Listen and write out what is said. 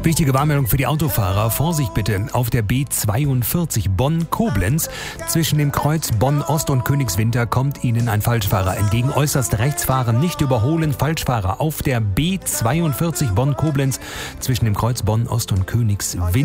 Wichtige Warnmeldung für die Autofahrer. Vorsicht bitte auf der B42 Bonn-Koblenz. Zwischen dem Kreuz Bonn-Ost und Königswinter kommt Ihnen ein Falschfahrer entgegen. Äußerst rechts fahren, nicht überholen. Falschfahrer auf der B42 Bonn-Koblenz. Zwischen dem Kreuz Bonn-Ost und Königswinter.